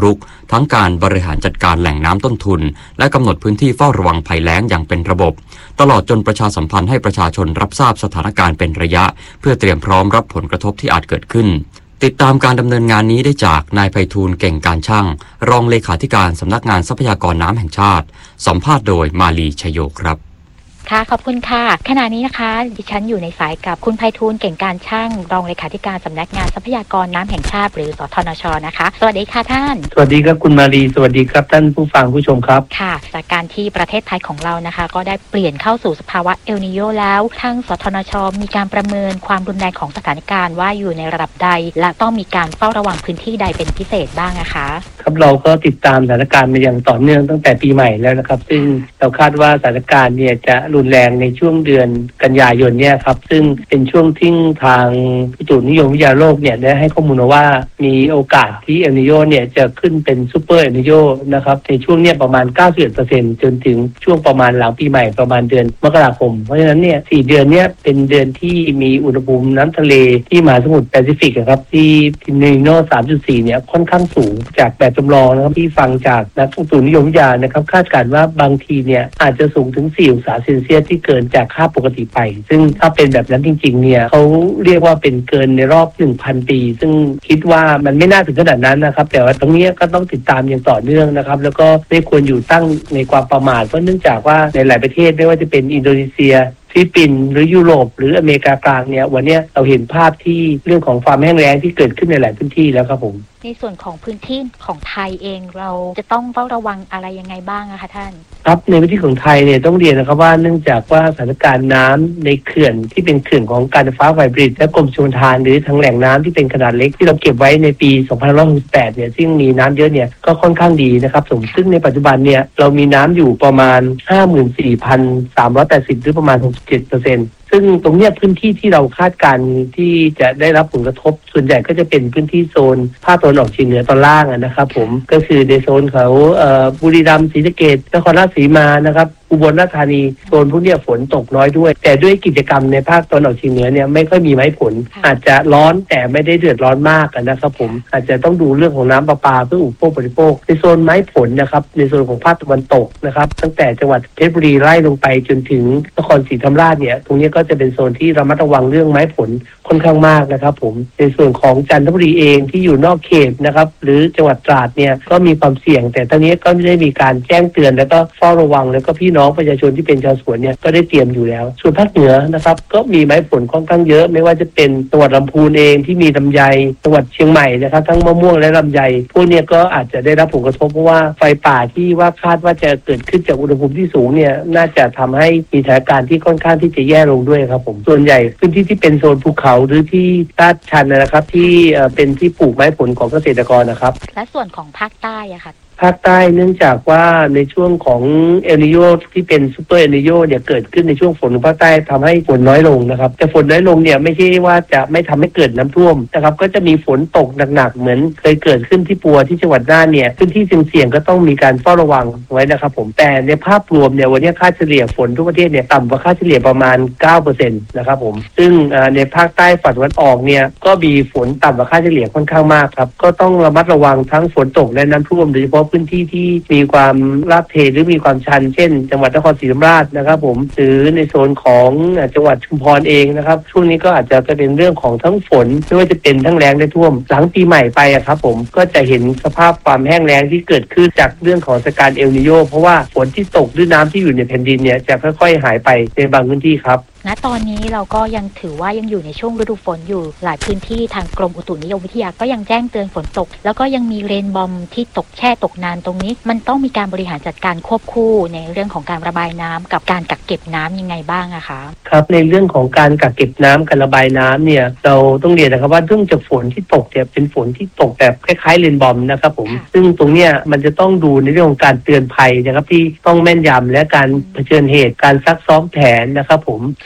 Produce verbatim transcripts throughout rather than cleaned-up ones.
รุกทั้งการบริหารจัดการแหล่งน้ำต้นทุนและกำหนดพื้นที่เฝ้าระวังภัยแล้งอย่างเป็นระบบตลอดจนประชาสัมพันธ์ให้ประชาชนรับทราบสถานการณ์เป็นระยะเพื่อเตรียมพร้อมรับผลกระทบที่อาจเกิดขึ้นติดตามการดำเนินงานนี้ได้จากนายไพฑูรย์เก่งการช่างรองเลขาธิการสำนักงานทรัพยากรน้ำแห่งชาติสัมภาษณ์โดยมาลีชโยครับค่ะขอบคุณค่ะขณะนี้นะคะดิฉันอยู่ในสายกับคุณไพฑูรย์เก่งการช่างรองเลขาธิการสำนักงานทรัพยากรน้ำแห่งชาติหรือสทนชนะคะสวัสดีค่ะท่านสวัสดีครับคุณมาลีสวัสดีครับท่านผู้ฟังผู้ชมครับค่ะจากการที่ประเทศไทยของเรานะคะก็ได้เปลี่ยนเข้าสู่สภาวะเอลนีโญแล้วทางสทนชมีการประเมินความรุนแรงของสถานการณ์ว่าอยู่ในระดับใดและต้องมีการเฝ้าระวังพื้นที่ใดเป็นพิเศษบ้างนะคะครับเราก็ติดตามสถานการณ์มาอย่างต่อเนื่องตั้งแต่ปีใหม่แล้วนะครับซึ่งเราคาดว่าสถานการณ์เนี่ยจะรุนแรงในช่วงเดือนกันยายนเนี่ยครับซึ่งเป็นช่วงที่ทางอุตุนิยมวิทยาโลกเนี่ยได้ให้ข้อมูลว่ามีโอกาสที่เอลนีโญเนี่ยจะขึ้นเป็นซูเปอร์เอลนีโญนะครับในช่วงเนี้ยประมาณ เก้าสิบเอ็ดเปอร์เซ็นต์ จนถึงช่วงประมาณหลังปีใหม่ประมาณเดือนมกราคมเพราะฉะนั้นเนี่ยสี่เดือนเนี้ยเป็นเดือนที่มีอุณหภูมิน้ำทะเลที่มหาสมุทรแปซิฟิกครับที่เอลนีโญ สามจุดสี่ เนี่ยค่อนข้างสูงจากแบบจำลองนะครับที่ฟังจากนักอุตุนิยมวิทยานะครับคาดการณ์ว่าบางทีเนี่ยอาจจะสูงถึงสี่องศาเซนเซียสที่เกินจากค่าปกติไปซึ่งถ้าเป็นแบบนั้นจริงๆเนี่ยเขาเรียกว่าเป็นเกินในรอบ หนึ่งพัน ปีซึ่งคิดว่ามันไม่น่าถึงขนาดนั้นนะครับแต่ว่าตรงนี้ก็ต้องติดตามอย่างต่อเนื่องนะครับแล้วก็ไม่ควรอยู่ตั้งในความประมาทเพราะเนื่องจากว่าในหลายประเทศไม่ว่าจะเป็นอินโดนีเซียฟิลิปปินส์หรือยุโรปหรืออเมริกากลางเนี่ยวันนี้เราเห็นภาพที่เรื่องของความแห้งแล้งที่เกิดขึ้นในหลายพื้นที่แล้วครับผมในส่วนของพื้นที่ของไทยเองเราจะต้องเฝ้าระวังอะไรยังไงบ้างอะคะท่านครับในพื้นที่ของไทยเนี่ยต้องเรียนนะครับว่าเนื่องจากว่าสถานการณ์น้ำในเขื่อนที่เป็นเขื่อนของการไฟฟ้าฝ่ายผลิตและกรมชลประทานหรือทั้งแหล่งน้ำที่เป็นขนาดเล็กที่เราเก็บไว้ในปีสองพันห้าร้อยหกสิบแปดเนี่ยซึ่งมีน้ำเยอะเนี่ยก็ค่อนข้างดีนะครับซึ่งในปัจจุบันเนี่ยเรามีน้ำอยู่ประมาณ ห้าหมื่นสี่พันสามร้อยแปดสิบ หรือประมาณ หกสิบเจ็ดเปอร์เซ็นต์ซึ่งตรงนี้พื้นที่ที่เราคาดการณ์ที่จะได้รับผลกระทบส่วนใหญ่ก็จะเป็นพื้นที่โซนภาคตะวันออกเฉียงเหนือตอนล่างนะครับผมก็คือในโซนเขาเอ่อบุรีรัมย์ศรีสะเกษนครราชสีมานะครับอุบลราชธานีโซนพวกนี้ฝนตกน้อยด้วยแต่ด้วยกิจกรรมในภาคตะวันออกเฉียงเหนือเนี่ยไม่ค่อยมีไม้ผลอาจจะร้อนแต่ไม่ได้เดือดร้อนมากนะครับผมอาจจะต้องดูเรื่องของน้ำประปาเพื่ออุปโภคบริโภคในโซนไม้ผลนะครับในโซนของภาคตะวันตกนะครับตั้งแต่จังหวัดเพชรบุรีไล่ลงไปจนถึงนครศรีธรรมราชเนี่ยตรงนี้ก็จะเป็นโซนที่ระมัดระวังเรื่องไม้ผลค่อนข้างมากนะครับผมในส่วนของจันทบุรีเองที่อยู่นอกเขตนะครับหรือจังหวัดตราดเนี่ยก็มีความเสี่ยงแต่ตอนนี้ก็ไม่ได้มีการแจ้งเตือนแล้วก็เฝ้าระวังแล้วก็พี่น้องประชาชนที่เป็นชาวสวนเนี่ยก็ได้เตรียมอยู่แล้วส่วนภาคเหนือนะครับก็มีไม้ผลค่อนข้างเยอะไม่ว่าจะเป็นจังหวัดลำพูนเองที่มีลำไยจังหวัดเชียงใหม่นะครับทั้งมะม่วงและลำไยพวกนี้ก็อาจจะได้รับผลกระทบเพราะว่าไฟป่าที่ว่าคาดว่าจะเกิดขึ้นจากอุณหภูมิที่สูงเนี่ยน่าจะทำให้มีสถานการณ์ที่ค่อนข้างที่จะแย่ลงด้วยครับผมส่วนใหญ่พื้นที่ที่เป็นโซนภูเขาหรือที่ลาดชันนะครับที่เป็นที่ปลูกไม้ผลของเกษตรกรนะครับและส่วนของภาคใต้อะค่ะภาคใต้เนื่องจากว่าในช่วงของเอลนีโญที่เป็นซูเปอร์เอลนีโญเนี่ยเกิดขึ้นในช่วงฝนของภาคใต้ทำให้ฝนน้อยลงนะครับแต่ฝนน้อยลงเนี่ยไม่ใช่ว่าจะไม่ทำให้เกิดน้ำท่วมนะครับก็จะมีฝนตกหนักๆเหมือนเคยเกิดขึ้นที่ปัวที่จังหวัดน่านเนี่ยพื้นที่เสี่ยงๆก็ต้องมีการเฝ้าระวังไว้นะครับผมแต่ในภาพรวมเนี่ยวันนี้ค่าเฉลี่ยฝนทั่วประเทศเนี่ยต่ำกว่าค่าเฉลี่ยประมาณ เก้าเปอร์เซ็นต์ นะครับผมซึ่งในภาคใต้ฝั่งตะวันออกเนี่ยก็มีฝนต่ำกว่าค่าเฉลี่ยค่อนข้างมากครับก็ต้องระมัดระวังทั้งฝนตกและน้ำท่วมโดยเฉพาะพื้นที่ที่มีความลาดเทหรือมีความชันเช่นจังหวัดนครศรีธรรมราชนะครับผมหรือในโซนของจังหวัดชุมพรเองนะครับช่วงนี้ก็อาจจะเป็นเรื่องของทั้งฝนไม่ว่าจะเป็นทั้งแล้งและท่วมหลังปีใหม่ไปอะครับผมก็จะเห็นสภาพความแห้งแล้งที่เกิดขึ้นจากเรื่องของสถานการณ์เอลนีโญเพราะว่าฝนที่ตกหรือน้ำที่อยู่ในแผ่นดินเนี่ยจะค่อยๆหายไปในบางพื้นที่ครับณตอนนี้เราก็ยังถือว่ายังอยู่ในช่วงฤดูฝนอยู่หลายพื้นที่ทางกรมอุตุนิยมวิทยาก็ยังแจ้งเตือนฝนตกแล้วก็ยังมีเรนบอมที่ตกแช่ตกนานตรงนี้มันต้องมีการบริหารจัดการควบคู่ในเรื่องของการระบายน้ำกับการกักเก็บน้ำยังไงบ้างอะคะครับในเรื่องของการกักเก็บน้ำการระบายน้ำเนี่ยเราต้องเรียนนะครับว่าเรื่องจากฝนที่ตกเนี่ยเป็นฝนที่ตกแบบคล้ายๆเรนบอมนะครับผมซึ่งตรงเนี้ยมันจะต้องดูในเรื่องของการเตือนภัยนะครับที่ต้องแม่นยำและการเผชิญเหตุการซักซ้อมแผนนะครับผมซึ่ง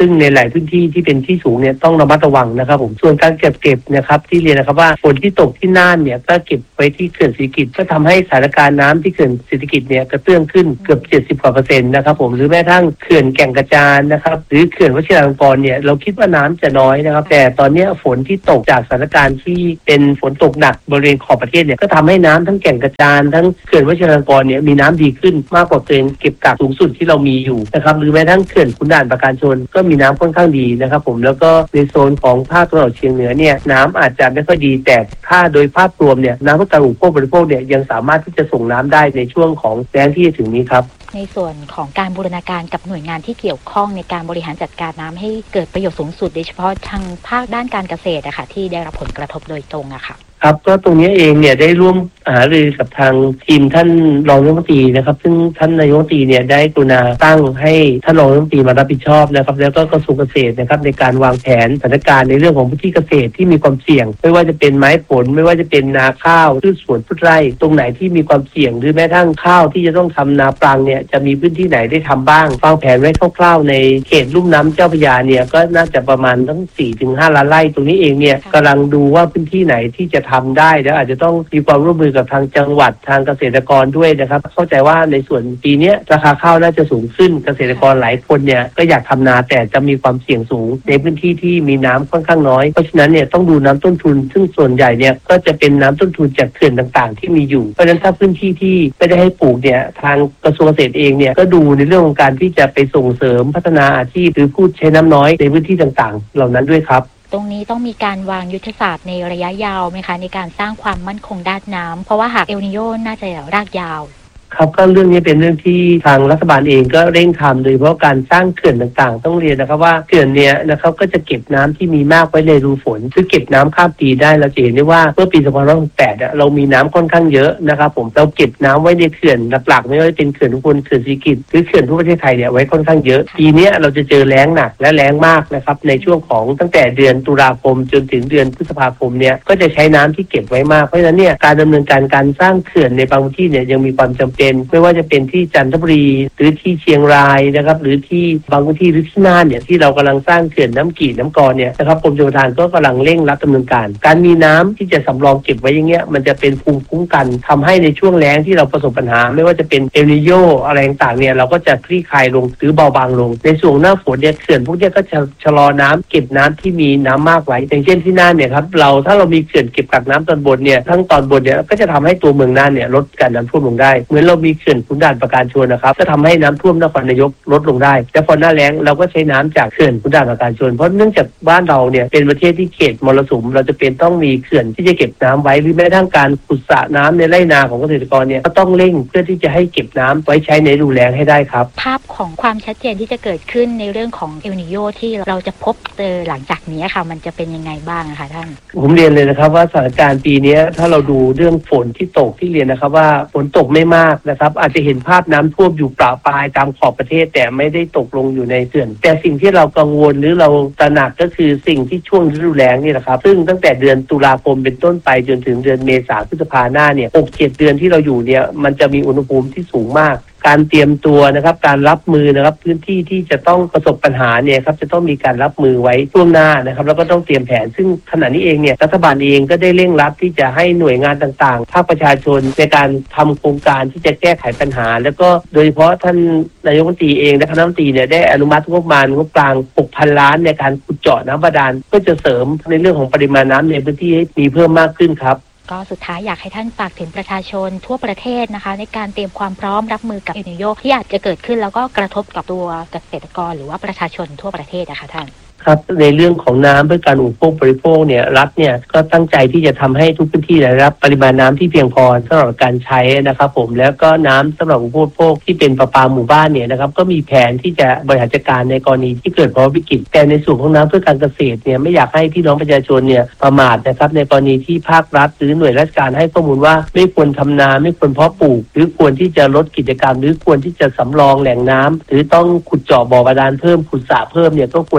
งในหลายพื้นที่ที่เป็นที่สูงเนี่ยต้องระมัดระวังนะครับผมส่วนการเก็บเก็บนะครับที่เรียนนะครับว่าฝนที่ตกที่น่านเนี่ยก็เก็บไว้ที่เขื่อนศรีกิจก็ทำให้สถานการณ์น้ำที่เขื่อนศรีกิจเนี่ยกระเตื้องขึ้นเกือบเจ็ดสิบกว่าเปอร์เซ็นต์นะครับผมหรือแม้ทั้งเขื่อนแก่งกระจานนะครับหรือเขื่อนวชิราลงกรณ์เนี่ยเราคิดว่าน้ำจะน้อยนะครับแต่ตอนนี้ฝนที่ตกจากสถานการณ์ที่เป็นฝนตกหนักบริเวณขอบประเทศเนี่ยก็ทำให้น้ำทั้งแก่งกระจานทั้งเขื่อนวชิราลงกรณ์เนี่ยมีน้ำดีขึ้นมากกว่าเกณฑ์เก็บกักสูงสุดที่เรามีอยู่นะครับหรือแม้ทั้งเขื่อนขุนด่านปราการชนก็มีน้ำค่อนข้างดีนะครับผมแล้วก็ในโซนของภาคตะวันออกเฉียงเหนือเนี่ยน้ำอาจจะไม่ค่อยดีแต่ถ้าโดยภาพรวมเนี่ยน้ำเพื่อการอุปโภคบริโภคเนี่ยยังสามารถที่จะส่งน้ำได้ในช่วงของแล้งที่จะถึงนี้ครับในส่วนของการบูรณาการกับหน่วยงานที่เกี่ยวข้องในการบริหารจัดการน้ำให้เกิดประโยชน์สูงสุดโดยเฉพาะทางภาคด้านการเกษตรอะค่ะที่ได้รับผลกระทบโดยตรงอะค่ะครับก็ตรงนี้เองเนี่ยได้ร่วมหารือกับทางทีมท่านรองรัฐมนตรีนะครับซึ่งท่านนายกรัฐมนตรีเนี่ยได้กรุณาตั้งให้ท่านรองรัฐมนตรีมารับผิดชอบนะครับแล้วก็กระทรวงเกษตรนะครับในการวางแผนสถานการณ์ในเรื่องของพื้นที่เกษตรที่มีความเสี่ยงไม่ว่าจะเป็นไม้ผลไม่ว่าจะเป็นนาข้าวพืชสวนพืชไร่ตรงไหนที่มีความเสี่ยงหรือแม้ทั้งข้าวที่จะต้องทำนาปรังเนี่ยจะมีพื้นที่ไหนได้ทำบ้างวางแผนไว้คร่าวๆในเขตลุ่มน้ำเจ้าพระยาเนี่ยก็น่าจะประมาณทั้ง สี่ถึงห้า ล้านไร่ตรงนี้เองเนี่ยกำลังดูว่าพื้นที่ไหนที่จะทำได้แล้วอาจจะต้องมีความร่วมมือกับทางจังหวัดทางเกษตรกรด้วยนะครับเข้าใจว่าในส่วนปีนี้ราคาข้าวน่าจะสูงขึ้นเกษตรกรหลายคนเนี่ยก็อยากทำนาแต่จะมีความเสี่ยงสูงในพื้นที่ที่มีน้ำค่อนข้างน้อยเพราะฉะนั้นเนี่ยต้องดูน้ำต้นทุนซึ่งส่วนใหญ่เนี่ยก็จะเป็นน้ำต้นทุนจากเขื่อนต่างๆที่มีอยู่เพราะฉะนั้นถ้าพื้นที่ที่ไม่ได้ให้ปลูกเนี่ยทางกระทรวงเกษตรเองเนี่ยก็ดูในเรื่องของการที่จะไปส่งเสริมพัฒนาอาชีพหรือผู้ใช้น้ำน้อยในพื้นที่ต่างๆเหล่านั้นด้วยครับตรงนี้ต้องมีการวางยุทธศาสตร์ในระยะยาวไหมคะในการสร้างความมั่นคงด้านน้ำเพราะว่าหากเอลนิโญน่าจะรากยาวครับก็เรื่องนี้เป็นเรื่องที่ทางรัฐบาลเองก็เร่งทำโดยเฉพาะการสร้างเขื่อนต่างๆต้องเรียนนะครับว่าเขื่อนเนี้ยนะครับก็จะเก็บน้ำที่มีมากไว้ในรูฝนคือเก็บน้ำข้ามปีได้เราจะเห็นได้ว่าเมื่อปีสองพันห้าร้อยหกสิบแปดเรามีน้ำค่อนข้างเยอะนะครับผมเราเก็บน้ำไว้ในเขื่อนหลักๆไม่ว่าจะเป็นเขื่อนอุบลเขื่อนศรีกิจหรือเขื่อนทั่วประเทศไทยเนี่ยไว้ค่อนข้างเยอะปีนี้เราจะเจอแล้งหนักและแล้งมากนะครับในช่วงของตั้งแต่เดือนตุลาคมจนถึงเดือนพฤษภาคมเนี่ยก็จะใช้น้ำที่เก็บไว้มากเพราะฉะนั้นเนี่ยการดำเนินการการสร้างเขื่อนในบางที่เนี่ยยังมีความจำเป็นไม่ว่าจะเป็นที่จันทบุรีหรือที่เชียงรายนะครับหรือที่บางพื้นที่หรือที่น่านเนี่ยที่เรากำลังสร้างเขื่อนน้ำกี่น้ำกรเนี่ยนะครับกรมชลประทานก็กำลังเร่งรัดดำเนินการการมีน้ำที่จะสำรองเก็บไว้อย่างเงี้ยมันจะเป็นภูมิคุ้มกันทำให้ในช่วงแล้งที่เราประสบปัญหาไม่ว่าจะเป็นเอลนิโญอะไรต่างๆเนี่ยเราก็จะคลี่คลายลงหรือเบาบางลงในช่วงหน้าฝนเนี่ยเขื่อนพวกนี้ก็จะชะลอน้ำเก็บน้ำที่มีน้ำมากไว้อย่างเช่นที่น่านเนี่ยครับเราถ้าเรามีเขื่อนเก็บกักน้ำตอนบนเนี่ยทั้งตอนบนเนี่ยก็จะทำให้ตัวเมืองน่านเนี่ยลดการน้ำท่วมลงได้เหมือนเรามีเขื่อนขุนด่านปราการชนนะครับจะทำให้น้ำท่วมนครนายกลดลงได้แต่พอหน้าแล้งเราก็ใช้น้ำจากเขื่อนขุนด่านปราการชนเพราะเนื่องจากบ้านเราเนี่ยเป็นประเทศที่เขตมรสุมเราจะเป็นต้องมีเขื่อนที่จะเก็บน้ำไว้หรือแม้กระทั่งการขุดสระน้ำในไร่นาของเกษตรกรเนี่ยก็ต้องเร่งเพื่อที่จะให้เก็บน้ำไว้ใช้ในฤดูแล้งให้ได้ครับภาพของความชัดเจนที่จะเกิดขึ้นในเรื่องของเอลนิโญที่เราจะพบเจอหลังจากนี้ค่ะมันจะเป็นยังไงบ้างคะท่านผมเรียนเลยนะครับว่าสถานการณ์ปีนี้ถ้าเราดูเรื่องฝนที่ตกที่เรียนนะครับว่าฝนตกไม่มากนะครับอาจจะเห็นภาพน้ำท่วมอยู่ปราปรายตามขอบประเทศแต่ไม่ได้ตกลงอยู่ในเขื่อนแต่สิ่งที่เรากังวลหรือเราตระหนักก็คือสิ่งที่ช่วงฤดูแล้งนี่แหละครับซึ่งตั้งแต่เดือนตุลาคมเป็นต้นไปจนถึงเดือนเมษาพฤษภาหน้าเนี่ย หกเจ็ด เดือนที่เราอยู่เนี่ยมันจะมีอุณหภูมิที่สูงมากการเตรียมตัวนะครับการรับมือนะครับพื้นที่ที่จะต้องประสบปัญหาเนี่ยครับจะต้องมีการรับมือไว้ล่วงหน้านะครับแล้วก็ต้องเตรียมแผนซึ่งขณะนี้เองเนี่ยรัฐบาลเองก็ได้เร่งรัดที่จะให้หน่วยงานต่างๆภาคประชาชนในการทำโครงการที่จะแก้ไขปัญหาแล้วก็โดยเฉพาะท่านนายกรัฐมนตรีเองและคณะรัฐมนตรีเนี่ยได้อนุมัติงบประมาณงบกลาง หกพัน ล้านในการขุดเจาะน้ำบาดาลเพื่อจะเสริมในเรื่องของปริมาณน้ำในพื้นที่ให้มีเพิ่มมากขึ้นครับก็สุดท้ายอยากให้ท่านฝากถึงประชาชนทั่วประเทศนะคะในการเตรียมความพร้อมรับมือกับเอลนิโญที่อาจจะเกิดขึ้นแล้วก็กระทบกับตัวเกษตรกรหรือว่าประชาชนทั่วประเทศนะคะท่านครับในเรื่องของน้ำเพื่อการอุปโภคบริโภคเนี่ยรัฐเนี่ยก็ตั้งใจที่จะทำให้ทุกพื้นที่ได้รับปริมาณน้ำที่เพียงพอสำหรับการใช้นะครับผมแล้วก็น้ำสำหรับอุปโภคที่เป็นประปาหมู่บ้านเนี่ยนะครับก็มีแผนที่จะบริหารจัดการในกรณีที่เกิดภาวะวิกฤตแต่ในส่วนของน้ำเพื่อการเกษตรเนี่ยไม่อยากให้พี่น้องประชาชนเนี่ยประมาทนะครับในกรณีที่ภาครัฐหรือหน่วยราชการให้ข้อมูลว่าไม่ควรทำนาไม่ควรเพาะปลูกหรือควรที่จะลดกิจกรรมหรือควรที่จะสำรองแหล่งน้ำหรือต้องขุดเจาะบ่อบาดาลเพิ่มขุดสระเพิ่มเนี่ยก็ควรทำโด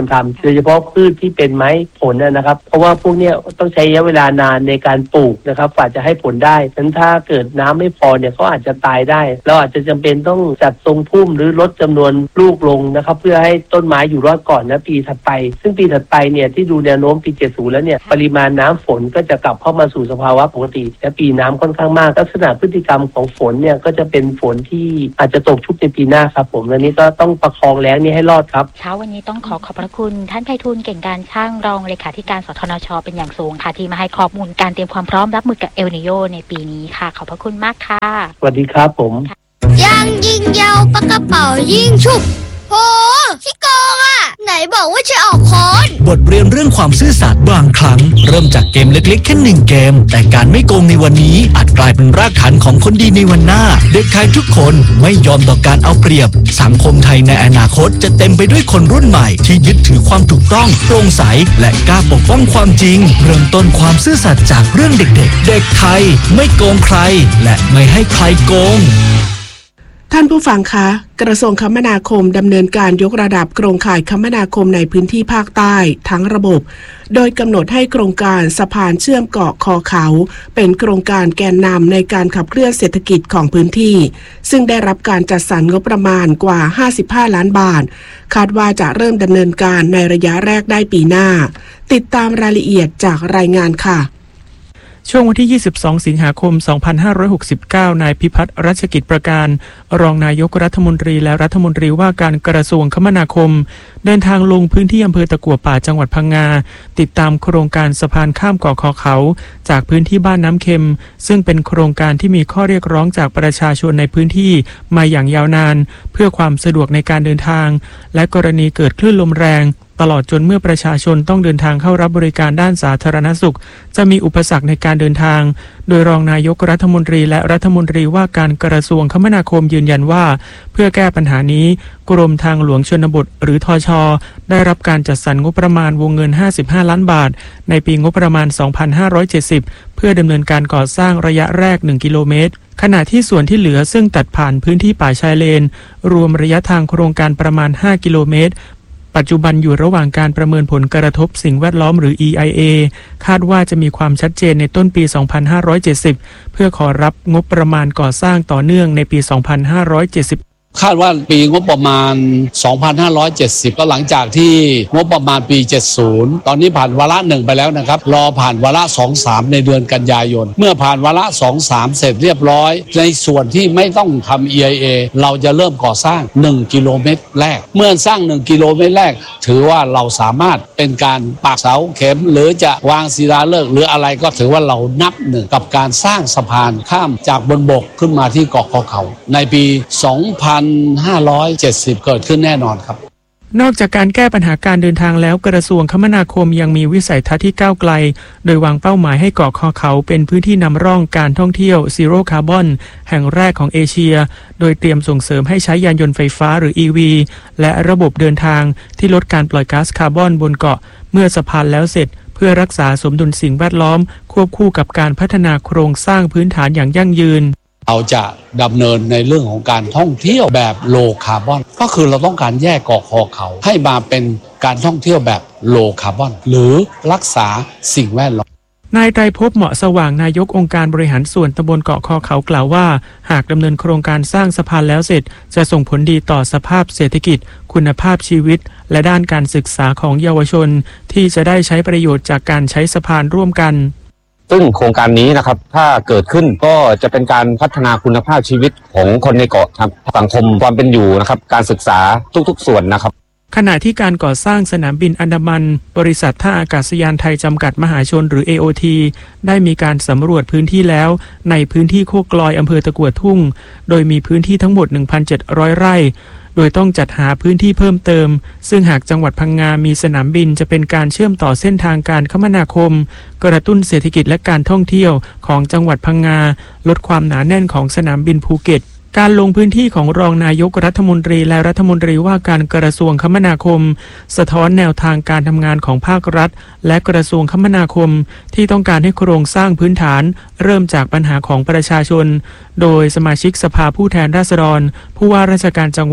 ยเฉพาะพืชที่เป็นไม้ผลนะครับเพราะว่าพวกนี้ต้องใช้ระยะเวลานานในการปลูกนะครับกว่าจะให้ผลได้ฉะนั้นถ้าเกิดน้ำไม่พอเนี่ยเขาอาจจะตายได้เราอาจจะจำเป็นต้องจัดทรงพุ่มหรือลดจำนวนลูกลงนะครับเพื่อให้ต้นไม้อยู่รอดก่อนนะปีถัดไปซึ่งปีถัดไปเนี่ยที่ดูแนวโน้มปีเจ็ดสิบแล้วเนี่ยปริมาณน้ำฝนก็จะกลับเข้ามาสู่สภาวะปกติและปีน้ำค่อนข้างมากลักษณะพฤติกรรมของฝนเนี่ยก็จะเป็นฝนที่อาจจะตกชุกในปีหน้าครับผมและนี้ก็ต้องประคองแล้งนี้ให้รอดครับเช้าวันนี้ต้องขอขอบพระคุณท่านไพฑูรย์เก่งการช่างรองเลขาธิการสทนช.เป็นอย่างสูงค่ะที่มาให้ข้อมูลการเตรียมความพร้อมรับมือกับเอลนีโญในปีนี้ค่ะขอบพระคุณมากค่ะสวัสดีครับผมยังยิงยาวปากกระเป๋ายิงฉุบโหขี้โกงอ่ะไหนบอกว่าจะออกโค้ดบทเรียนเรื่องความซื่อสัตย์บางครั้งเริ่มจากเกมเล็กๆแค่หนึ่งเกมแต่การไม่โกงในวันนี้อาจกลายเป็นรากฐานของคนดีในวันหน้าเด็กไทยทุกคนไม่ยอมต่อการเอาเปรียบสังคมไทยในอนาคตจะเต็มไปด้วยคนรุ่นใหม่ที่ยึดถือความถูกต้องโปร่งใสและกล้าปกป้องความจริงเริ่มต้นความซื่อสัตย์จากเรื่องเด็กๆเด็กไทยไม่โกงใครและไม่ให้ใครโกงท่านผู้ฟังคะกระทรวงคมนาคมดำเนินการยกระดับโครงข่ายคมนาคมในพื้นที่ภาคใต้ทั้งระบบโดยกำหนดให้โครงการสะพานเชื่อมเกาะคอเขาเป็นโครงการแกนนำในการขับเคลื่อนเศรษฐกิจของพื้นที่ซึ่งได้รับการจัดสรรงบประมาณกว่าห้าสิบห้าล้านบาทคาดว่าจะเริ่มดำเนินการในระยะแรกได้ปีหน้าติดตามรายละเอียดจากรายงานค่ะช่วงวันที่ยี่สิบสองสิงหาคมสองพันห้าร้อยหกสิบเก้านายพิพัฒน์รัชกิจประการรองนายกรัฐมนตรีและรัฐมนตรีว่าการกระทรวงคมนาคมเดินทางลงพื้นที่อำเภอตะกั่วป่าจังหวัดพังงาติดตามโครงการสะพานข้ามเกาะคอเขาจากพื้นที่บ้านน้ำเค็มซึ่งเป็นโครงการที่มีข้อเรียกร้องจากประชาชนในพื้นที่มาอย่างยาวนานเพื่อความสะดวกในการเดินทางและกรณีเกิดคลื่นลมแรงตลอดจนเมื่อประชาชนต้องเดินทางเข้ารับบริการด้านสาธารณสุขจะมีอุปสรรคในการเดินทางโดยรองนายกรัฐมนตรีและรัฐมนตรีว่าการกระทรวงคมนาคมยืนยันว่าเพื่อแก้ปัญหานี้กรมทางหลวงชนบทหรือทช.ได้รับการจัดสรรงบประมาณวงเงินห้าสิบห้าล้านบาทในปีงบประมาณสองพันห้าร้อยเจ็ดสิบเพื่อดำเนินการก่อสร้างระยะแรกหนึ่งกิโลเมตรขณะที่ส่วนที่เหลือซึ่งตัดผ่านพื้นที่ป่าชายเลนรวมระยะทางโครงการประมาณห้ากิโลเมตรปัจจุบันอยู่ระหว่างการประเมินผลกระทบสิ่งแวดล้อมหรือ อี ไอ เอ คาดว่าจะมีความชัดเจนในต้นปีสองพันห้าร้อยเจ็ดสิบเพื่อขอรับงบประมาณก่อสร้างต่อเนื่องในปีสองพันห้าร้อยเจ็ดสิบคาดว่าปีงบประมาณสองพันห้าร้อยเจ็ดสิบก็หลังจากที่งบประมาณปีเจ็ดสิบตอนนี้ผ่านวาระหนึ่งไปแล้วนะครับรอผ่านวาระสอง สามในเดือนกันยายนเมื่อผ่านวาระสอง สามเสร็จเรียบร้อยในส่วนที่ไม่ต้องทำ อี ไอ เอ เราจะเริ่มก่อสร้างหนึ่งกิโลเมตรแรกเมื่อสร้างหนึ่งกิโลเมตรแรกถือว่าเราสามารถเป็นการปักเสาเข็มหรือจะวางศิลาฤกษ์หรืออะไรก็ถือว่าเรานับหนึ่งกับการสร้างสะพานข้ามจากบนบกขึ้นมาที่เกาะคอเขาในปีสองพันห้าร้อยเจ็ดสิบเกิดขึ้นแน่นอนครับนอกจากการแก้ปัญหาการเดินทางแล้วกระทรวงคมนาคมยังมีวิสัยทัศน์ที่ก้าวไกลโดยวางเป้าหมายให้เกาะคอเขาเป็นพื้นที่นำร่องการท่องเที่ยวซีโร่คาร์บอนแห่งแรกของเอเชียโดยเตรียมส่งเสริมให้ใช้ยานยนต์ไฟฟ้าหรือ อี วี และระบบเดินทางที่ลดการปล่อยก๊าซคาร์บอนบนเกาะเมื่อสะพานแล้วเสร็จเพื่อรักษาสมดุลสิ่งแวดล้อมควบคู่กับการพัฒนาโครงสร้างพื้นฐานอย่างยั่งยืนเราจะดำเนินในเรื่องของการท่องเที่ยวแบบโลคาร์บอนก็คือเราต้องการแยกเกาะคอเขาให้มาเป็นการท่องเที่ยวแบบโลคาร์บอนหรือรักษาสิ่งแวดล้อมนายไตรภพเหมาะสว่างนายกองค์การบริหารส่วนตำบลเกาะคอเขากล่าวว่าหากดำเนินโครงการสร้างสะพานแล้วเสร็จจะส่งผลดีต่อสภาพเศรษฐกิจคุณภาพชีวิตและด้านการศึกษาของเยาวชนที่จะได้ใช้ประโยชน์จากการใช้สะพานร่วมกันซึ่งโครงการนี้นะครับถ้าเกิดขึ้นก็จะเป็นการพัฒนาคุณภาพชีวิตของคนในเกาะครับสังคมความเป็นอยู่นะครับการศึกษาทุกๆส่วนนะครับขณะที่การก่อสร้างสนามบินอันดามันบริษัทท่าอากาศยานไทยจำกัดมหาชนหรือ เอ โอ ที ได้มีการสำรวจพื้นที่แล้วในพื้นที่โคกลอยอำเภอตะกั่วทุ่งโดยมีพื้นที่ทั้งหมด หนึ่งพันเจ็ดร้อย ไร่โดยต้องจัดหาพื้นที่เพิ่มเติมซึ่งหากจังหวัดพังงามีสนามบินจะเป็นการเชื่อมต่อเส้นทางการคมนาคมกระตุ้นเศรษฐกิจและการท่องเที่ยวของจังหวัดพังงาลดความหนาแน่นของสนามบินภูเก็ตการลงพื้นที่ของรองนายกรัฐมนตรีและรัฐมนตรีว่าการกระทรวงคมนาคมสะท้อนแนวทางการทำงานของภาครัฐและกระทรวงคมนาคมที่ต้องการให้โครงสร้างพื้นฐานเริ่มจากปัญหาของประชาชนโดยสมาชิกสภาผู้แทนราษฎรผู้ว่าราชการจังหวัด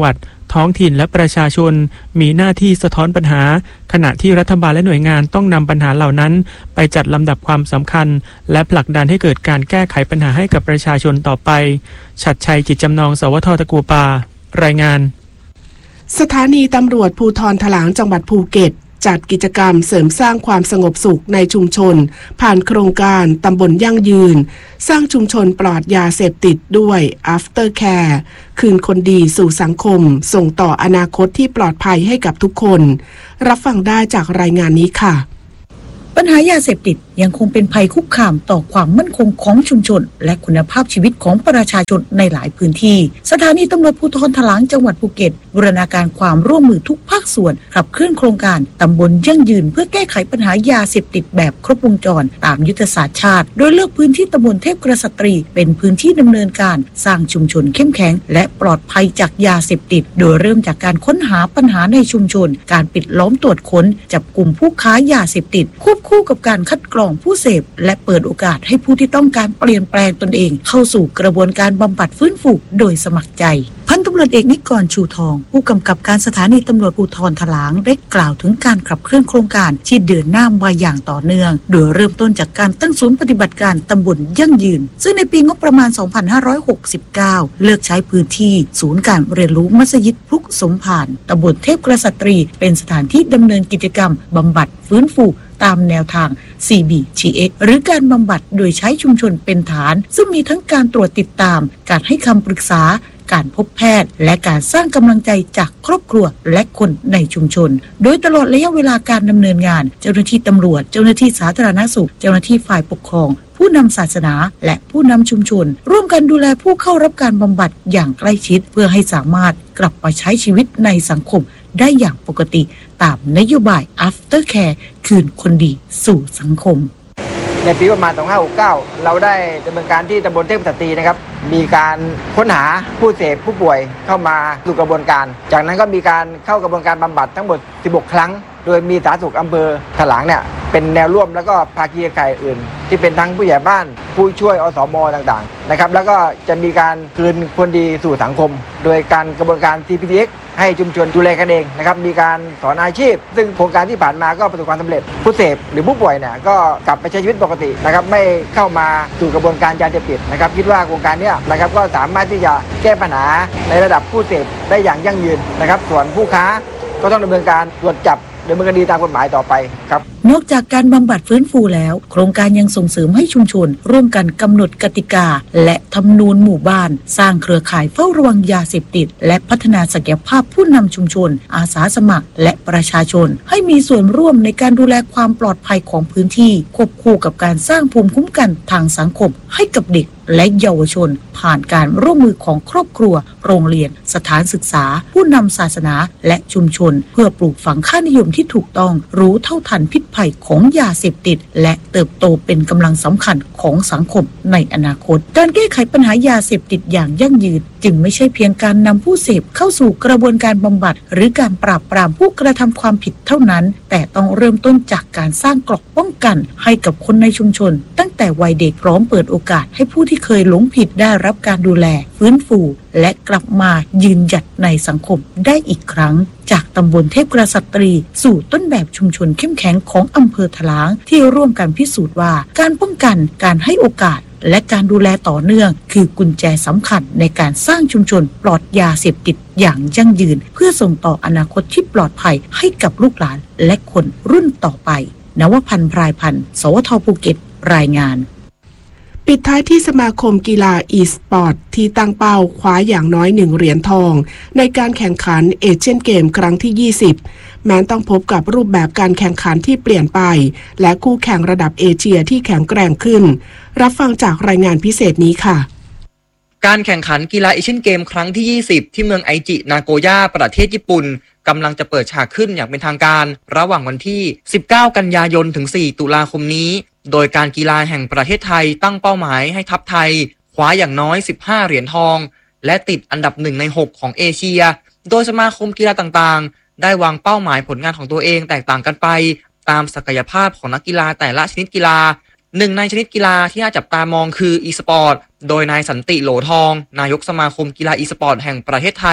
ท้องถิ่นและประชาชนมีหน้าที่สะท้อนปัญหาขณะที่รัฐบาลและหน่วยงานต้องนำปัญหาเหล่านั้นไปจัดลำดับความสำคัญและผลักดันให้เกิดการแก้ไขปัญหาให้กับประชาชนต่อไปชัดชัยจิตจำนองสวทตะกัวป่ารายงานสถานีตำรวจภูธรถลางจังหวัดภูเก็ตจัดกิจกรรมเสริมสร้างความสงบสุขในชุมชนผ่านโครงการตำบลยั่งยืนสร้างชุมชนปลอดยาเสพติดด้วย After Care คืนคนดีสู่สังคมส่งต่ออนาคตที่ปลอดภัยให้กับทุกคนรับฟังได้จากรายงานนี้ค่ะปัญหายาเสพติดยังคงเป็นภัยคุกคามต่อความมั่นคงของชุมชนและคุณภาพชีวิตของประชาชนในหลายพื้นที่สถานีตำรวจภูธรถลางจังหวัดภูเก็ตบูรณาการความร่วมมือทุกภาคส่วนขับเคลื่อนโครงการตำบลยั่งยืนเพื่อแก้ไขปัญหายาเสพติดแบบครบวงจรตามยุทธศาสตร์ชาติโดยเลือกพื้นที่ตำบลเทพกษัตรีเป็นพื้นที่ดำเนินการสร้างชุมชนเข้มแข็งและปลอดภัยจากยาเสพติดโดยเริ่มจากการค้นหาปัญหาในชุมชนการปิดล้อมตรวจค้นจับกลุ่มผู้ค้ายาเสพติดควบคู่กับการคัดกรองผู้เสพและเปิดโอกาสให้ผู้ที่ต้องการเปลี่ยนแปลงตนเองเข้าสู่กระบวนการบำบัดฟื้นฟูโดยสมัครใจพันตำรวจเอกนิกรชูทองผู้กำกับการสถานีตำรวจภูธรถลางได้กล่าวถึงการขับเคลื่อนโครงการที่เดินหน้ามาอย่างต่อเนื่องโดยเริ่มต้นจากการตั้งศูนย์ปฏิบัติการตำบลยั่งยืนซึ่งในปีงบประมาณสองพันห้าร้อยหกสิบเก้าเลือกใช้พื้นที่ศูนย์การเรียนรู้มัสยิดพลุกสมภารตำบลเทพกษัตรีเป็นสถานที่ดำเนินกิจกรรมบำบัดฟื้นฟูตามแนวทาง ซี บี ที เอ็กซ์ หรือการบำบัดโดยใช้ชุมชนเป็นฐานซึ่งมีทั้งการตรวจติดตามการให้คำปรึกษาการพบแพทย์และการสร้างกำลังใจจากครอบครัวและคนในชุมชนโดยตลอดระยะเวลาการดำเนินงานเจ้าหน้าที่ตำรวจเจ้าหน้าที่สาธารณสุขเจ้าหน้าที่ฝ่ายปกครองผู้นำศาสนาและผู้นำชุมชนร่วมกันดูแลผู้เข้ารับการบำบัดอย่างใกล้ชิดเพื่อให้สามารถกลับมาใช้ชีวิตในสังคมได้อย่างปกติตามนโยบาย After Care คืนคนดีสู่สังคมในปีประมาณสองพันห้าร้อยหกสิบเก้าเราได้ดำเนินการที่ตำบลเทพกษัตรีนะครับมีการค้นหาผู้เสพผู้ป่วยเข้ามาสู่กระบวนการจากนั้นก็มีการเข้ากระบวนการบำบัดทั้งหมดสิบหกครั้งโดยมีสาธารณสุขอำเภอถลางเนี่ยเป็นแนวร่วมแล้วก็ภาคีเครือข่ายอื่นที่เป็นทั้งผู้ใหญ่บ้านผู้ช่วยอสมต่างๆนะครับแล้วก็จะมีการคืนคนดีสู่สังคมโดยการกระบวนการ ซี พี ที เอ็กซ์ ให้ชุมชนดูแลกันเองนะครับมีการสอนอาชีพซึ่งโครงการที่ผ่านมาก็ประสบความสำเร็จผู้เสพหรือผู้ป่วยเนี่ยก็กลับไปใช้ชีวิตปกตินะครับไม่เข้ามาสู่กระบวนการยาเสพติดนะครับคิดว่าโครงการนี้นะครับก็สามารถที่จะแก้ปัญหาในระดับผู้เสพได้อย่างยั่งยืนนะครับส่วนผู้ค้าก็ต้องดำเนินการตรวจจับดำเนินคดีตามกฎหมายต่อไปครับนอกจากการบำบัดฟื้นฟูแล้วโครงการยังส่งเสริมให้ชุมชนร่วมกันกำหนดกติกาและธรรมนูญหมู่บ้านสร้างเครือข่ายเฝ้าระวังยาเสพติดและพัฒนาศักยภาพผู้นำชุมชนอาสาสมัครและประชาชนให้มีส่วนร่วมในการดูแลความปลอดภัยของพื้นที่ควบคู่กับการสร้างภูมิคุ้มกันทางสังคมให้กับเด็กและเยาวชนผ่านการร่วมมือของครอบครัวโรงเรียนสถานศึกษาผู้นำศาสนาและชุมชนเพื่อปลูกฝังค่านิยมที่ถูกต้องรู้เท่าทันพิษภัยของยาเสพติดและเติบโตเป็นกำลังสำคัญของสังคมในอนาคตการแก้ไขปัญหายาเสพติดอย่างยั่งยืนจึงไม่ใช่เพียงการนำผู้เสพเข้าสู่กระบวนการบำบัดหรือการปราบปรามผู้กระทำความผิดเท่านั้นแต่ต้องเริ่มต้นจากการสร้างเกราะป้องกันให้กับคนในชุมชนตั้งแต่วัยเด็กพร้อมเปิดโอกาสให้ผู้ที่เคยหลงผิดได้รับการดูแลฟื้นฟูและกลับมายืนหยัดในสังคมได้อีกครั้งจากตำบลเทพกษัตรีสู่ต้นแบบชุมชนเข้มแข็งของอำเภอถลางที่ร่วมกันพิสูจน์ว่าการป้องกันการให้โอกาสและการดูแลต่อเนื่องคือกุญแจสำคัญในการสร้างชุมชนปลอดยาเสพติดอย่างยั่งยืนเพื่อส่งต่ออนาคตที่ปลอดภัยให้กับลูกหลานและคนรุ่นต่อไปนวพันธ์พรายพันธ์สวทภูเก็ตรายงานปิดท้ายที่สมาคมกีฬาอีสปอร์ตที่ตั้งเป้าคว้าอย่างน้อยหนึ่งเหรียญทองในการแข่งขันเอเชียนเกมครั้งที่ยี่สิบแม้ต้องพบกับรูปแบบการแข่งขันที่เปลี่ยนไปและคู่แข่งระดับเอเชียที่แข็งแกร่งขึ้นรับฟังจากรายงานพิเศษนี้ค่ะการแข่งขันกีฬาเอเชียนเกมครั้งที่ยี่สิบที่เมืองไอจินาโกย่าประเทศญี่ปุ่นกำลังจะเปิดฉากขึ้นอย่างเป็นทางการระหว่างวันที่สิบเก้ากันยายนถึงสี่ตุลาคมนี้โดยการกีฬาแห่งประเทศไทยตั้งเป้าหมายให้ทัพไทยคว้าอย่างน้อยสิบห้าเหรียญทองและติดอันดับหนึ่งในหกของเอเชียโดยสมาคมกีฬาต่างๆได้วางเป้าหมายผลงานของตัวเองแตกต่างกันไปตามศักยภาพของนักกีฬาแต่ละชนิดกีฬาหนึ่งในชนิดกีฬาที่น่าจับตามองคืออีสปอร์ตโดยนายสันติโหลทองนายกสมาคมกีฬาอีสปอร์ตแห่งประเทศไทย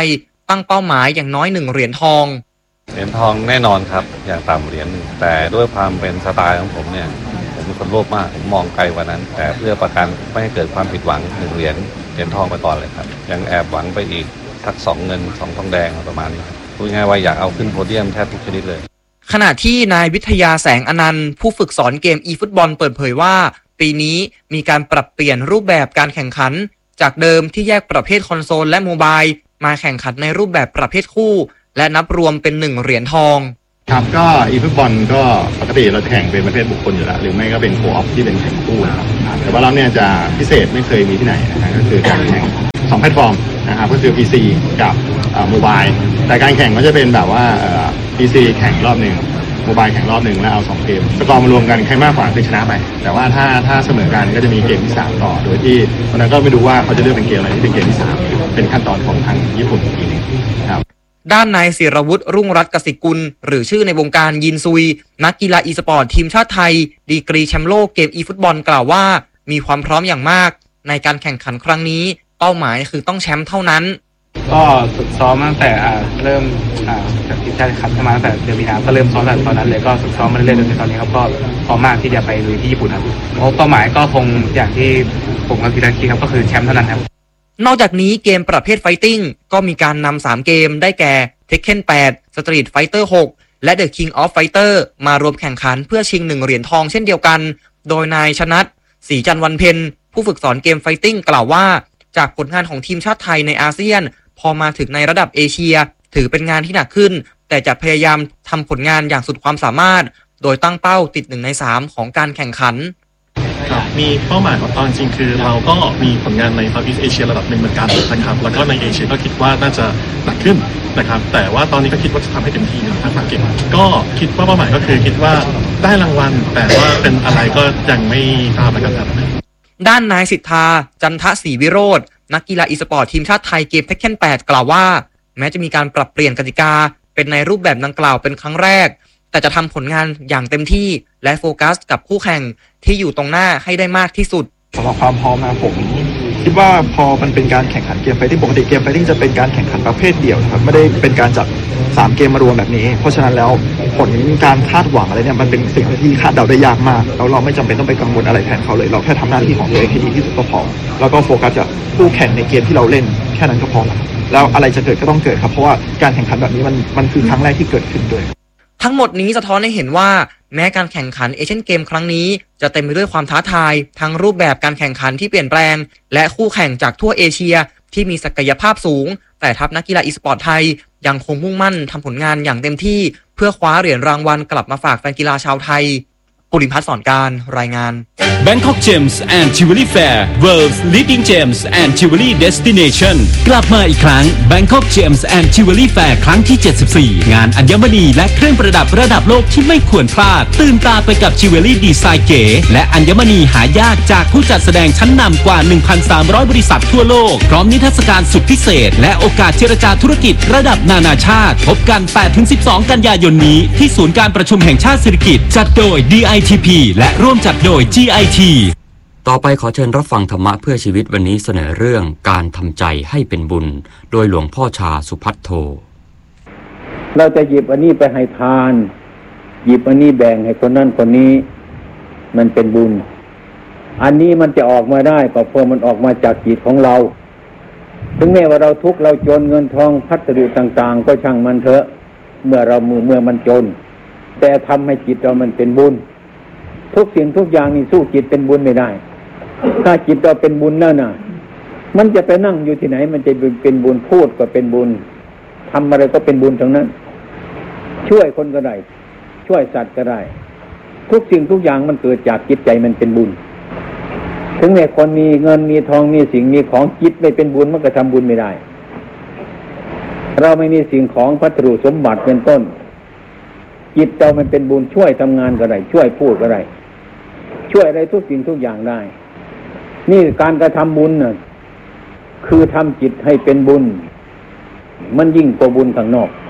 ตั้งเป้าหมายอย่างน้อยหนึ่งเหรียญทองเหรียญทองแน่นอนครับอย่างต่ำเหรียญหนึ่งแต่ด้วยความเป็นสไตล์ของผมเนี่ยผมเป็นคนโลภมากผมมองไกลกว่านั้นแต่เพื่อประกันไม่ให้เกิดความผิดหวังหนึ่งเหรียญเหรียญทองไปก่อนเลยครับยังแอบหวังไปอีกทักสองเงินสองทองแดงประมาณนี้พูดง่ายว่าอยากเอาขึ้นโพเดียมแทบทุกชนิดเลยขณะที่นายวิทยาแสงอนันต์ผู้ฝึกสอนเกม e-football เปิดเผยว่าปีนี้มีการปรับเปลี่ยนรูปแบบการแข่งขันจากเดิมที่แยกประเภทคอนโซลและโมบายมาแข่งขันในรูปแบบประเภทคู่และนับรวมเป็นหนึ่งเหรียญทองครับก็ e-football ก็ปกติเราจะแข่งเป็นประเภทบุคคลอยู่แล้วหรือไม่ก็เป็นโคออฟที่เป็นแข่งคู่นะครับแต่ว่าเราเนี่ยจะพิเศษไม่เคยมีที่ไหนนะก็คือการแข่งสองแพลตฟอร์มนะครับก็คือ พี ซี กับโมบายแต่การแข่งก็จะเป็นแบบว่า พี ซี แข่งรอบหนึ่งโมบายแข่งรอบหนึ่งแล้วเอาสองเกมสกอร์มารวมกันใครมากกว่าคือชนะไปแต่ว่าถ้าถ้าเสมอกันก็จะมีเกมที่สามต่อโดยที่วันนั้นก็ไม่รู้ว่าเขาจะเลือกเป็นเกมอะไรที่เป็นเกมที่สามเป็นขั้นตอนของทางญี่ปุ่นอีกทีนึงครับด้านนายศิรวุฒิรุ่งรัตน์กสิกุลหรือชื่อในวงการยินซุยนักกีฬาอีสปอร์ตทีมชาติไทยดีกรีแชมป์โลกเกมอีฟุตบอลกล่าวว่ามีความพร้อมอย่างมากในการแข่งขันครั้งนี้เป้าหมายคือต้องแชมป์เท่านั้นก็ฝึกซ้อมตั้งแต่เริ่มจากทีมชาติคัดเข้ามาตั้งแต่เดือนมีนาก็เริ่มซ้อมตั้งแต่ตอนนั้นเลยก็ฝึกซ้อมมาเรื่อยๆจนถึงตอนนี้ครับก็พร้อมมากที่จะไปลุยที่ญี่ปุ่นครับเป้าหมายก็คงอย่างที่ผมกับพี่รักคิดครับก็คือแชมป์เท่านั้นครับนอกจากนี้เกมประเภทไฟติ้งก็มีการนำสามเกมได้แก่ Tekken แปด Street Fighter หกและ The King of Fighter มารวมแข่งขันเพื่อชิงหนึ่งเหรียญทองเช่นเดียวกันโดยนายชนัทศรีจันทร์วันเพ็ญผู้ฝึกสอนเกมไฟติ้งกล่าวว่าจากผลงานของทีมชาติไทยในอาเซียนพอมาถึงในระดับเอเชียถือเป็นงานที่หนักขึ้นแต่จะพยายามทำผลงานอย่างสุดความสามารถโดยตั้งเป้าติดหนึ่งในสามของการแข่งขันมีเป้าหมายของตอนจริงคือเราก็มีผลงานใน Southeast Asia ระดับหนึ่งเหมือนกันนะครับแล้วก็ในเอเชียก็คิดว่าน่าจะหนักขึ้นนะครับแต่ว่าตอนนี้ก็คิดว่าจะทำให้เต็มที่ทั้งสามเกมก็คิดว่าเป้าหมายก็คือคิดว่าได้รางวัลแต่ว่าเป็นอะไรก็ยังไม่ทราบนะครับด้านนายสิทธาจันทศรีวิโรจน์นักกีฬาอีสปอร์ตทีมชาติไทยเกม Tekken แปดกล่าวว่าแม้จะมีการปรับเปลี่ยนกติกาเป็นในรูปแบบดังกล่าวเป็นครั้งแรกแต่จะทำผลงานอย่างเต็มที่และโฟกัสกับคู่แข่งที่อยู่ตรงหน้าให้ได้มากที่สุดสำหรับความพร้อมนะผมคิดว่าพอมันเป็นการแข่งขันเกมไฟติ้งปกติเกมไฟติ้งจะเป็นการแข่งขันประเภทเดี่ยวนะครับไม่ได้เป็นการจัดสามเกมมารวมแบบนี้เพราะฉะนั้นแล้วผลการคาดหวังอะไรเนี่ยมันเป็นสิ่งที่คาดเดาได้ยากมากแล้วเราไม่จำเป็นต้องไปกังวลอะไรแทนเขาเลยเราแค่ทำหน้าที่ของตัวเองให้ดีที่สุดก็พอแล้วก็โฟกัสกับคู่แข่งในเกมที่เราเล่นแค่นั้นก็พอแล้วอะไรจะเกิดก็ต้องเกิดครับเพราะว่าการแข่งขันแบบนี้มันมันคือครั้งแรกที่เกิดขึ้นด้วยทั้งหมดนี้สะท้อนให้เห็นว่าแม้การแข่งขันเอเชียนเกมครั้งนี้จะเต็มไปด้วยความท้าทายทั้งรูปแบบการแข่งขันที่เปลี่ยนแปลงและคู่แข่งจากทั่วเอเชียที่มีศักยภาพสูงแต่ทัพนักกีฬาอีสปอร์ตไทยยังคงมุ่งมั่นทำผลงานอย่างเต็มที่เพื่อคว้าเหรียญรางวัลกลับมาฝากแฟนกีฬาชาวไทยปุริพัฒน์สอนการรายงาน Bangkok Gems and Jewelry Fair World's Leading Gems and Jewelry Destination กลับมาอีกครั้ง Bangkok Gems and Jewelry Fair ครั้งที่เจ็ดสิบสี่งานอัญมณีและเครื่องประดับระดับโลกที่ไม่ควรพลาดตื่นตาไปกับจิวเวลรี่ดีไซน์เก๋และอัญมณีหายากจากผู้จัดแสดงชั้นนำกว่า หนึ่งพันสามร้อย บริษัททั่วโลกพร้อมนิทรรศการสุดพิเศษและโอกาสเจรจาธุรกิจระดับนานาชาติพบกัน แปดถึงสิบสอง กันยายนนี้ที่ศูนย์การประชุมแห่งชาติสิริกิติ์จัดโดย ดี ไอ ที พี และร่วมจัดโดย จี ไอ ทีต่อไปขอเชิญรับฟังธรรมะเพื่อชีวิตวันนี้เสนอเรื่องการทำใจให้เป็นบุญโดยหลวงพ่อชาสุภัทโทเราจะหยิบอันนี้ไปให้ทานหยิบอันนี้แบ่งให้คนนั้นคนนี้มันเป็นบุญอันนี้มันจะออกมาได้ก็เพราะมันออกมาจากจิตของเราถึงแม้ว่าเราทุกข์เราจนเงินทองพัสดุต่างๆก็ช่างมันเถอะเมื่อเรามือเมื่อมันจนแต่ทำให้จิตเรามันเป็นบุญทุกสิ่งทุกอย่างนี่สู้จิตเป็นบุญไม่ได้ถ้าจิตเราเป็นบุญแล้วน่ะมันจะไปนั่งอยู่ที่ไหนมันจะเป็นบุญพูดก็เป็นบุญทำอะไรก็เป็นบุญทั้งนั้นช่วยคนก็ได้ช่วยสัตว์ก็ได้ทุกสิ่งทุกอย่างมันเกิดจากจิตใจมันเป็นบุญถึงแม้คนมีเงินมีทองมีสิ่งมีของจิตไม่เป็นบุญมันก็ทำบุญไม่ได้เราไม่มีสิ่งของพัสดุสมบัติเป็นต้นจิตเรามันเป็นบุญช่วยทำงานก็ได้ช่วยพูดก็ได้ช่วยอะไรทุกสิ่งทุกอย่างได้นี่การกระทำบุญน่ะคือทำจิตให้เป็นบุญมันยิ่งกว่าบุญข้างนอก